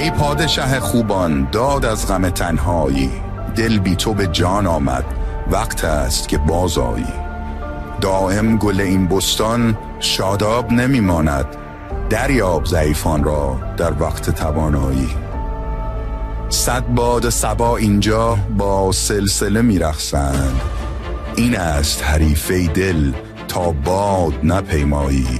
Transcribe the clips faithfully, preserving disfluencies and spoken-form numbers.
ای پادشه خوبان داد از غم تنهایی، دل بی تو به جان آمد وقت است که باز آیی. دائم گل این بستان شاداب نمی ماند، دریاب ضعیفان را در وقت توانایی. صد باد صبا اینجا با سلسله می رقصند، این است حریفه دل تا باد نپیمایی.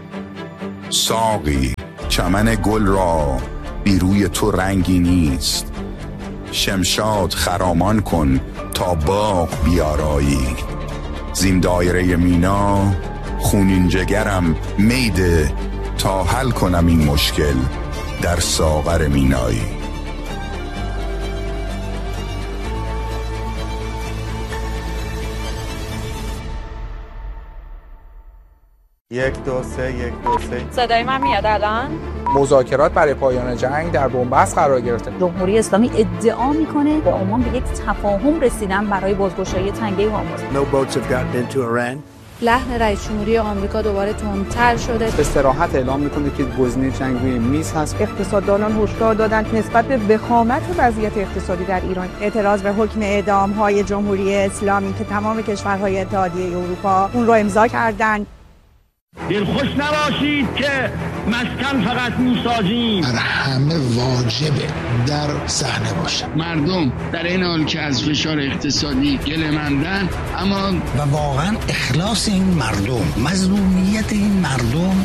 ساقی چمن گل را بی روی تو رنگی نیست، شمشاد خرامان کن تا باغ بیارایی. زین دایره مینا خونین جگرم میده تا حل کنم این مشکل در ساغر مینایی. یک دو سه یک دو سه. صدای من میاد الان؟ مذاکرات برای پایان جنگ در بنبست قرار گرفته. جمهوری اسلامی ادعا میکنه با عمان به یک تفاهم رسیدن برای بازگشایی تنگه هرمز. No boats have gotten into Iran. لحن رئیس جمهوری آمریکا دوباره تندتر شده. به صراحت اعلام میکنه که گزینه جنگ روی میز هست. اقتصاددانان هشدار دادند نسبت به وخامت وضعیت اقتصادی در ایران. اعتراض به حکم اعدام‌های جمهوری اسلامی که تمام کشورهای اتحادیه اروپا اون رو امضا کردند. دلخوش نباشید که مسکن فقط میسازیم، بر همه واجبه در صحنه باشه. مردم در این حال که از فشار اقتصادی گله‌مندن، اما و واقعا اخلاص این مردم، مظلومیت این مردم.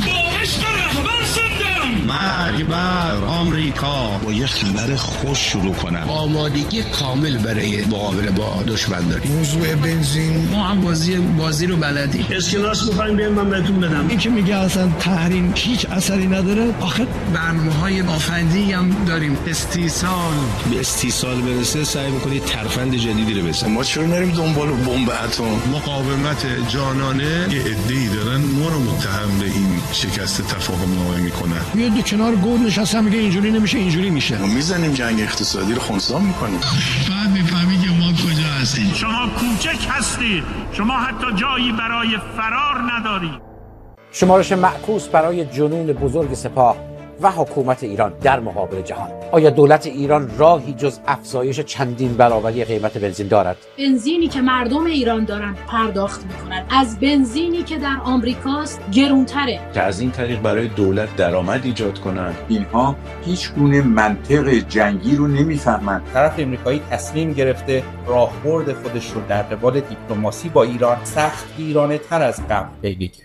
مرگ بر آمریکا. با یه خبر خوش شروع کنم. آمادگی کامل برای مقابله با دشمن داریم. موضوع بنزین، ما هم بازی بازی رو بلدیم. اسکناس می‌خوایم بیایم من بهتون بدم. این که میگه اصلا تحریم هیچ اثری نداره، آخه برنامه‌های بافندی هم داریم. استیصال به استیصال برسه سعی می‌کنید ترفند جدیدی رو بزنید. ما چرا نریم دنبال بمب اتم؟ مقاومت جانانه یه عده‌ای دارن ما رو متهم به این شکست تفاهم نامه می‌کنن. میاد کنار گور نشسته میگه اینجوری نمیشه اینجوری میشه. ما میزنیم جنگ اقتصادی رو خنثی می‌کنیم. بعد می‌فهمی که ما کجا هستیم. شما کوچک هستید. شما حتی جایی برای فرار ندارید. شمارش معکوس برای جنون بزرگ سپاه و حکومت ایران در مقابل جهان. آیا دولت ایران راهی جز افزایش چندین برابری قیمت بنزین دارد؟ بنزینی که مردم ایران دارن پرداخت میکنن از بنزینی که در آمریکاست گرونتره، که از این طریق برای دولت درآمد ایجاد کنن. اینها هیچ گونه منطق جنگی رو نمیفهمند. طرف امریکایی تصمیم گرفته راهبرد خودش رو در قبال دیپلماسی با ایران سخت گیرانه تر از قبل پیگیری.